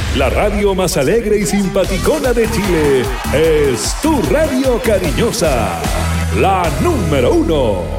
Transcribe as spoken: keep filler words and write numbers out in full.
La radio más alegre y simpaticona de Chile es tu radio cariñosa, la número uno.